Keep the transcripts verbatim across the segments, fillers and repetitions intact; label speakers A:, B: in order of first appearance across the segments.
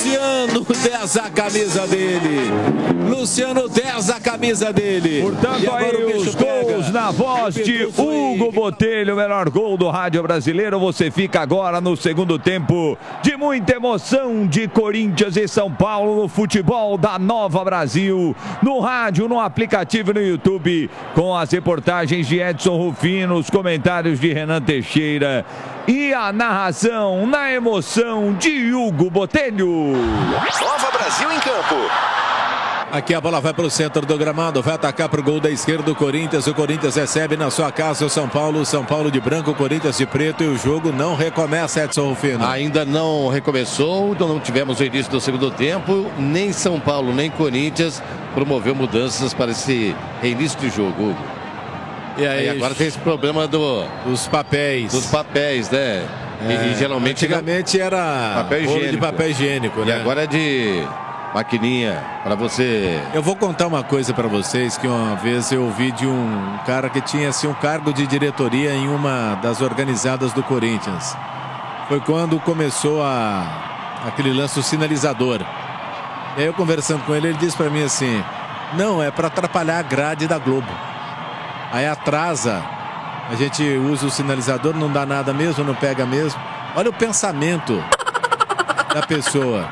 A: Luciano, dez a camisa dele. Luciano, dez a camisa dele.
B: Portanto, aí os gols na voz de Hugo Botelho, o melhor gol do rádio brasileiro. Você fica agora no segundo tempo de muita emoção de Corinthians e São Paulo no futebol da Nova Brasil, no rádio, no aplicativo e no YouTube, com as reportagens de Edson Rufino, os comentários de Renan Teixeira e a narração na emoção de Hugo Botelho.
C: Nova Brasil em campo.
A: Aqui a bola vai para o centro do gramado, vai atacar para o gol da esquerda do Corinthians. O Corinthians recebe na sua casa o São Paulo, São Paulo de branco, o Corinthians de preto, e o jogo não recomeça, Edson Rufino.
D: Ainda não recomeçou, então não tivemos o início do segundo tempo, nem São Paulo, nem Corinthians promoveu mudanças para esse reinício de jogo, Hugo.
A: E aí,
D: e agora tem esse problema do,
A: dos papéis.
D: Dos papéis, né?
A: É,
D: e, e geralmente
A: antigamente era
D: papel higiênico.
A: de papel higiênico, né?
D: E agora é de maquininha para você.
A: Eu vou contar uma coisa para vocês que uma vez eu ouvi de um cara que tinha assim um cargo de diretoria em uma das organizadas do Corinthians. Foi quando começou a aquele lance do sinalizador. E aí eu conversando com ele, ele disse para mim assim: "Não, é para atrapalhar a grade da Globo. Aí atrasa, a gente usa o sinalizador, não dá nada mesmo, não pega mesmo." Olha o pensamento da pessoa.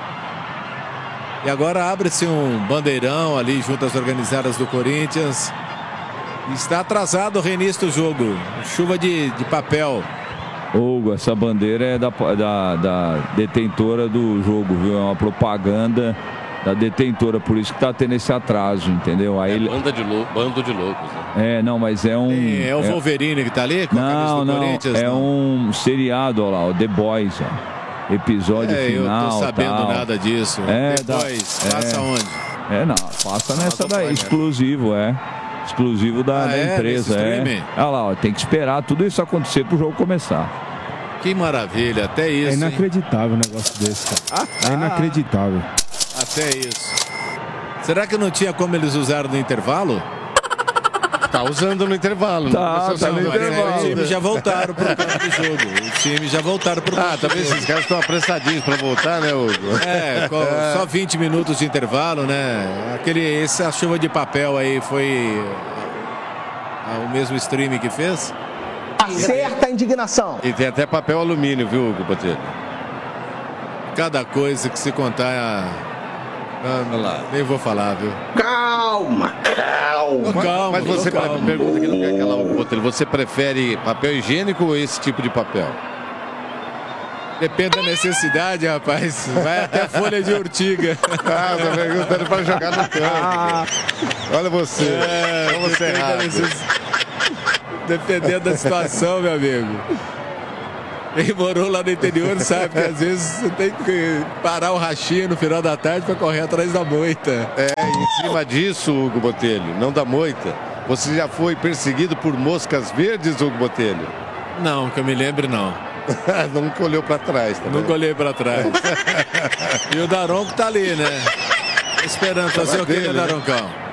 A: E agora abre-se um bandeirão ali junto às organizadas do Corinthians. Está atrasado o reinício do jogo. Chuva de, de papel.
B: Hugo, essa bandeira é da, da, da detentora do jogo, viu? É uma propaganda da detentora, por isso que tá tendo esse atraso, entendeu? Aí
D: é
B: ele...
D: banda de lou... bando de loucos, né?
B: É, não, mas é um...
A: É, é o Wolverine é... que tá ali com
B: não,
A: a camisa do
B: não,
A: Corinthians?
B: é
A: não,
B: um seriado, ó lá, o The Boys, ó. Episódio
A: é,
B: final,
A: eu tô sabendo
B: tal.
A: nada disso.
B: É,
A: The Boys,
B: da...
A: passa
B: é...
A: onde?
B: É, não, passa nessa daí, exclusivo, é. Exclusivo da,
A: ah,
B: da
A: é?
B: empresa, é. Olha lá, ó, tem que esperar tudo isso acontecer pro jogo começar.
A: Que maravilha, até isso.
E: É inacreditável hein? Um negócio desse, cara. Ah, é inacreditável.
A: Até isso. Será que não tinha como eles usaram no intervalo?
D: Tá usando no intervalo.
B: Tá,
D: não
B: tá no intervalo.
A: Os times já voltaram pro campo do jogo. Os times já voltaram pro campo.
D: Ah, talvez esses caras estão apressadinhos pra voltar, né, Hugo?
A: É, com, é, só vinte minutos de intervalo, né? Aquele, essa chuva de papel aí foi o mesmo stream que fez?
F: Acerta a indignação.
D: E tem até papel alumínio, viu, Hugo Botelho?
A: Cada coisa que se contar... Ah, lá. Nem vou falar, viu?
F: Calma, calma.
D: Mas,
A: calma,
D: mas você
A: calma.
D: pergunta que não quer aquela, Hugo Botelho, você prefere papel higiênico ou esse tipo de papel?
A: Depende da necessidade, rapaz. Vai até folha de urtiga.
D: Ah, tá perguntando para jogar no campo. Ah, olha você. É, Como você é necess...
A: Dependendo da situação, meu amigo. Quem morou lá no interior sabe que às vezes você tem que parar o rachinho no final da tarde para correr atrás da moita.
D: É, em cima disso, Hugo Botelho, não da moita, você já foi perseguido por moscas verdes, Hugo Botelho?
A: Não, que eu me lembre, não.
D: Nunca olhou para trás, tá?
A: Nunca olhei para trás. E o Daronco tá ali, né? Esperando fazer o que, né, Daroncão?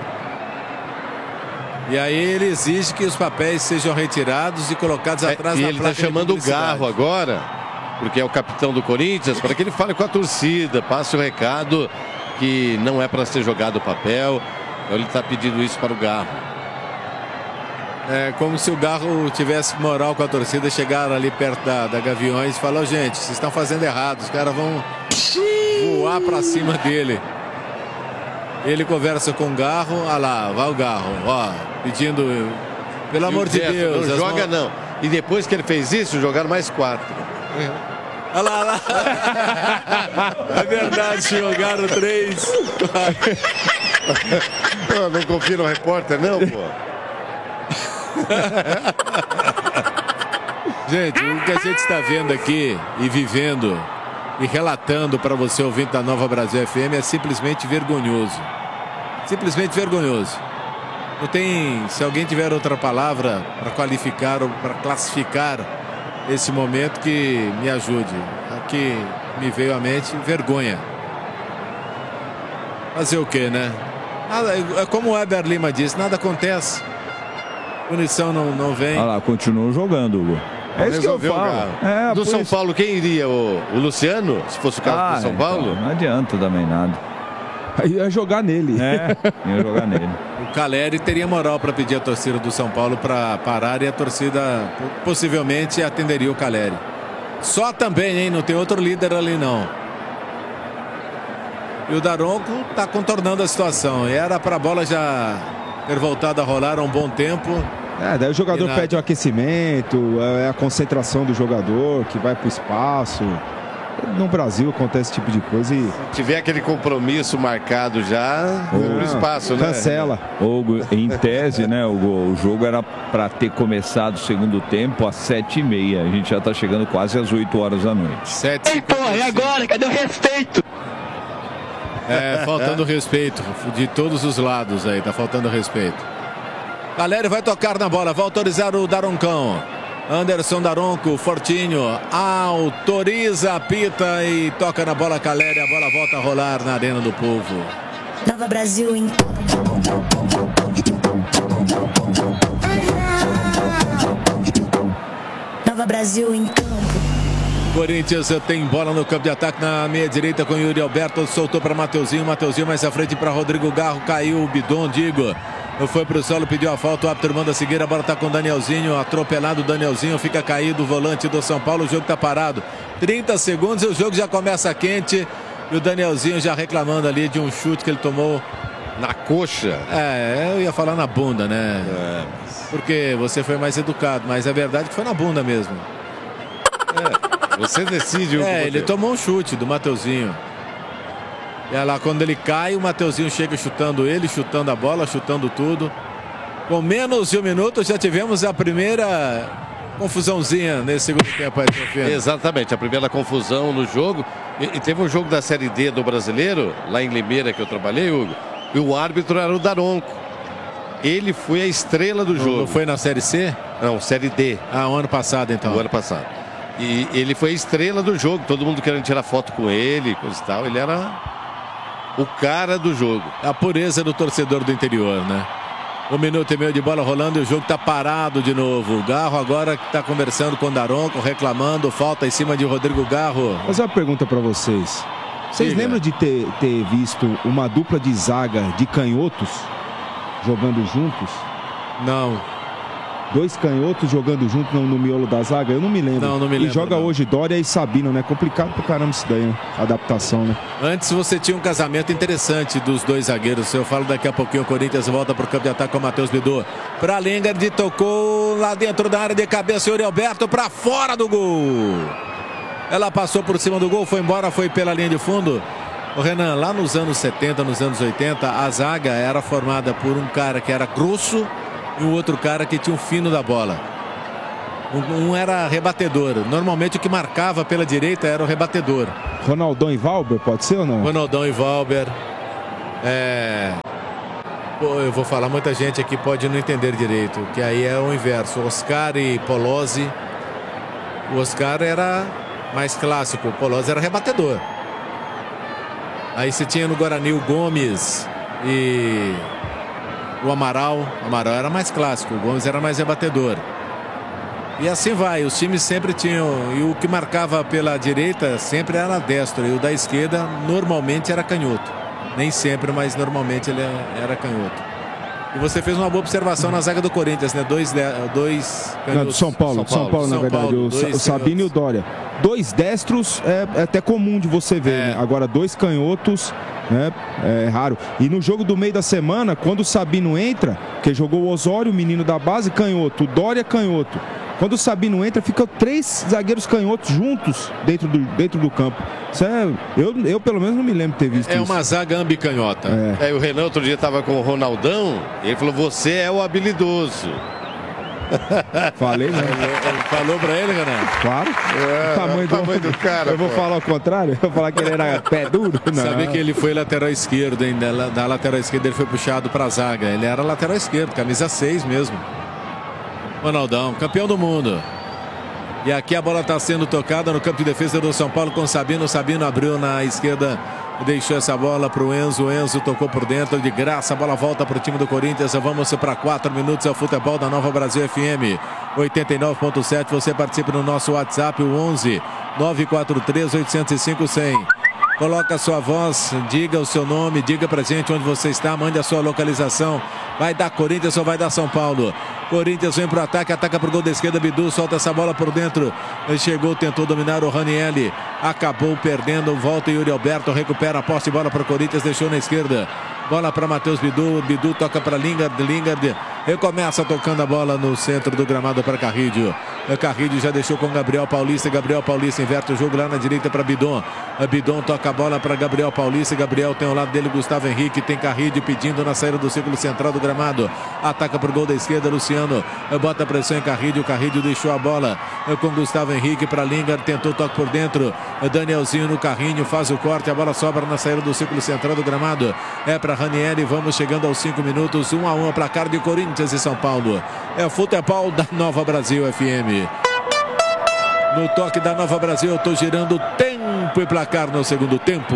A: E aí ele exige que os papéis sejam retirados e colocados
D: é,
A: atrás
D: e
A: da
D: ele
A: placa
D: está chamando
A: de
D: o Garro agora, porque é o capitão do Corinthians, para que ele fale com a torcida, passe o recado que não é para ser jogado o papel. Então ele está pedindo isso para o Garro.
A: É como se o Garro tivesse moral com a torcida, chegaram ali perto da, da Gaviões e falou: gente, vocês estão fazendo errado, os caras vão voar para cima dele. Ele conversa com o Garro, olha lá, vai o Garro, ó, pedindo, pelo amor de Deus.
D: Não joga mãos... não. E depois que ele fez isso, jogaram mais quatro.
A: Olha lá, olha lá. É verdade, jogaram três.
D: Não, não confia no repórter, não, pô.
A: Gente, o que a gente está vendo aqui e vivendo e relatando para você, ouvinte da Nova Brasil F M, é simplesmente vergonhoso. Simplesmente vergonhoso. Não tem, se alguém tiver outra palavra para qualificar ou para classificar esse momento, que me ajude. Aqui me veio à mente vergonha. Fazer o quê, né? Nada, é como o Weber Lima disse, nada acontece. Punição não, não vem.
B: Olha lá, continua jogando, Hugo. É isso que eu falo. É,
D: do São
B: isso...
D: Paulo, quem iria? O, o Luciano, se fosse o caso
B: ah,
D: do São Paulo?
B: Então, não adianta também nada.
E: Ia jogar nele.
B: É, ia jogar nele.
A: O Caleri teria moral para pedir a torcida do São Paulo para parar e a torcida possivelmente atenderia o Caleri. Só também, hein? Não tem outro líder ali, não. E o Daronco está contornando a situação. E era para a bola já ter voltado a rolar há um bom tempo.
E: É, daí o jogador pede o aquecimento, é a concentração do jogador que vai para o espaço. No Brasil acontece esse tipo de coisa e...
D: Se tiver aquele compromisso marcado já, no espaço, né?
E: Cancela.
B: Hugo, em tese, né, Hugo, o jogo era para ter começado o segundo tempo às sete e meia. A gente já está chegando quase às oito horas da noite.
A: Sete
F: Ei, porra, e agora? Cadê o respeito?
A: É, faltando respeito de todos os lados aí, tá faltando respeito. Caleri vai tocar na bola, vai autorizar o Daroncão. Anderson Daronco, fortinho, autoriza, apita e toca na bola Caleri. A bola volta a rolar na Arena do Povo.
G: Nova Brasil em Nova Brasil em campo.
A: Corinthians tem bola no campo de ataque na meia direita com Yuri Alberto, soltou para Mateuzinho, Mateuzinho mais à frente para Rodrigo Garro, caiu o bidon, digo. Foi pro solo, pediu a falta, o árbitro manda seguir, a bola tá com o Danielzinho, atropelado o Danielzinho, fica caído o volante do São Paulo, o jogo tá parado. trinta segundos e o jogo já começa quente e o Danielzinho já reclamando ali de um chute que ele tomou
D: na coxa.
A: É, eu ia falar na bunda, né?
D: É.
A: Porque você foi mais educado, mas é verdade que foi na bunda mesmo.
D: É, você decide o
A: É,
D: que
A: ele
D: você...
A: tomou um chute do Mateuzinho. E olha lá, quando ele cai, o Mateuzinho chega chutando ele, chutando a bola, chutando tudo. Com menos de um minuto, já tivemos a primeira confusãozinha nesse segundo tempo. Aí,
D: exatamente, a primeira confusão no jogo. E, e teve um jogo da Série D do Brasileiro, lá em Limeira, que eu trabalhei, Hugo. E o árbitro era o Daronco. Ele foi a estrela do
A: não,
D: jogo.
A: Não foi na Série C?
D: Não, Série D.
A: Ah, o ano passado, então.
D: O ano passado. E ele foi a estrela do jogo. Todo mundo querendo tirar foto com ele, coisa e tal. Ele era... o cara do jogo.
A: A pureza do torcedor do interior, né? Um minuto e meio de bola rolando e o jogo tá parado de novo. O Garro agora que tá conversando com o Daronco, reclamando, falta em cima de Rodrigo Garro.
E: Vou fazer uma pergunta para vocês. Vocês
A: Diga.
E: lembram de ter, ter visto uma dupla de zaga de canhotos jogando juntos?
A: Não.
E: Dois canhotos jogando junto no, no miolo da zaga? Eu não me lembro.
A: Não, não me lembro.
E: E joga
A: não.
E: hoje Dória e Sabino, né? Complicado pra caramba isso daí, né? Adaptação, né?
A: Antes você tinha um casamento interessante dos dois zagueiros. Eu falo daqui a pouquinho. O Corinthians volta pro campo de ataque com o Matheus Bidu. Pra Lingard, tocou lá dentro da área de cabeça. Yuri Alberto pra fora do gol. Ela passou por cima do gol, foi embora, foi pela linha de fundo. O Renan, lá nos anos setenta, nos anos oitenta, a zaga era formada por um cara que era grosso e um outro cara que tinha um fino da bola. Um, um era rebatedor. Normalmente o que marcava pela direita era o rebatedor.
E: Ronaldão e Valber, pode ser ou não?
A: Ronaldão e Valber. É... Pô, eu vou falar, muita gente aqui pode não entender direito, que aí é o inverso. Oscar e Polozzi. O Oscar era mais clássico, o Polozzi era rebatedor. Aí você tinha no Guarani o Gomes e o Amaral. O Amaral era mais clássico, o Gomes era mais rebatedor. E assim vai, os times sempre tinham. E o que marcava pela direita sempre era destro. E o da esquerda normalmente era canhoto. Nem sempre, mas normalmente ele era canhoto. E você fez uma boa observação na zaga do Corinthians, né? Dois, dois canhotos.
E: Não, do São Paulo, São Paulo, São Paulo na
A: São
E: verdade.
A: Paulo,
E: o, o Sabino e o Dória. Dois destros é, é até comum de você ver,
A: É.
E: né? Agora, dois canhotos, né? É raro. E no jogo do meio da semana, quando o Sabino entra, que jogou o Osório, o menino da base, canhoto. O Dória, canhoto. Quando o Sabino entra, ficam três zagueiros canhotos juntos dentro do, dentro do campo. Isso é, eu, eu, pelo menos, não me lembro de ter visto
A: É
E: isso.
A: uma zaga ambicanhota.
E: É.
D: É, o Renan outro dia estava com o Ronaldão e ele falou, você é o habilidoso.
E: Falei, né?
A: Falou pra ele, Renan?
E: Claro.
D: É,
E: o tamanho,
D: o tamanho do cara,
E: Eu vou
D: pô.
E: falar ao contrário? Eu vou falar que ele era pé duro? Não.
A: Sabe que ele foi lateral esquerdo, hein? Da, da lateral esquerda ele foi puxado pra zaga. Ele era lateral esquerdo, camisa seis mesmo. Ronaldão, campeão do mundo. E aqui a bola está sendo tocada no campo de defesa do São Paulo com o Sabino. O Sabino abriu na esquerda deixou essa bola para o Enzo, o Enzo tocou por dentro, de graça, a bola volta para o time do Corinthians, vamos para quatro minutos, é o futebol da Nova Brasil F M, oitenta e nove ponto sete, você participa no nosso WhatsApp, o onze, nove quatro três, oito zero cinco, cem. Coloca a sua voz, diga o seu nome, diga pra gente onde você está, mande a sua localização. Vai dar Corinthians ou vai dar São Paulo? Corinthians vem pro ataque, ataca pro gol da esquerda, Bidu solta essa bola por dentro. Ele chegou, tentou dominar o Ranieri, acabou perdendo, volta Yuri Alberto, recupera a posse de bola para o Corinthians, deixou na esquerda. Bola para Matheus Bidu, Bidu toca para Lingard, Lingard recomeça tocando a bola no centro do gramado para Carrídio. Carrídio já deixou com Gabriel Paulista, Gabriel Paulista inverte o jogo lá na direita para Bidon. Bidon toca a bola para Gabriel Paulista, Gabriel tem ao lado dele Gustavo Henrique, tem Carrídio pedindo na saída do círculo central do gramado. Ataca pro gol da esquerda, Luciano bota pressão em Carrídio, Carrídio deixou a bola com Gustavo Henrique para Lingard, tentou toque por dentro, Danielzinho no carrinho, faz o corte, a bola sobra na saída do círculo central do gramado. É para Ranieri, vamos chegando aos cinco minutos, um a um, placar de Corinthians e São Paulo. É o futebol da Nova Brasil F M. No toque da Nova Brasil, eu tô girando tempo e placar no segundo tempo.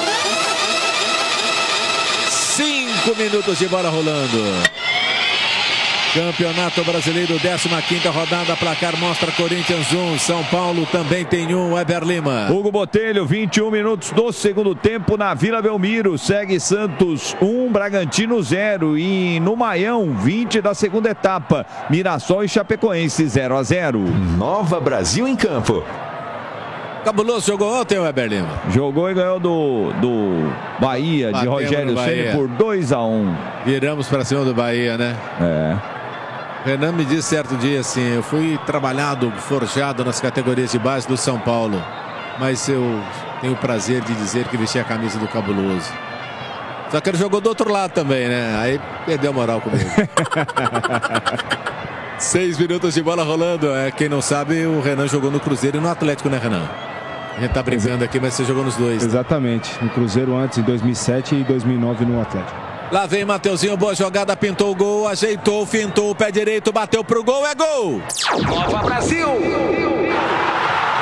A: Cinco minutos de bola rolando. Campeonato Brasileiro, décima quinta rodada, placar mostra Corinthians um, São Paulo também tem um, Weber Lima.
B: Hugo Botelho, vinte e um minutos do segundo tempo na Vila Belmiro, segue Santos um, Bragantino zero e no Maião, vinte da segunda etapa, Mirassol e Chapecoense zero a zero.
C: Nova Brasil em campo.
A: Cabuloso jogou ontem, Weber Lima?
B: Jogou e ganhou do, do Bahia, Batemos de Rogério Ceni por dois a um.
A: Viramos para cima do Bahia, né?
B: É.
A: Renan me disse certo dia assim, eu fui trabalhado, forjado nas categorias de base do São Paulo, mas eu tenho o prazer de dizer que vesti a camisa do Cabuloso. Só que ele jogou do outro lado também, né? Aí perdeu a moral comigo. Seis minutos de bola rolando. É, quem não sabe, o Renan jogou no Cruzeiro e no Atlético, né, Renan? A gente tá brincando aqui, mas você jogou nos dois.
E: Exatamente. No Cruzeiro antes, em dois mil e sete e dois mil e nove no Atlético.
A: Lá vem Mateuzinho, boa jogada, pintou o gol, ajeitou, fintou o pé direito, bateu pro gol, é gol!
C: Nova Brasil!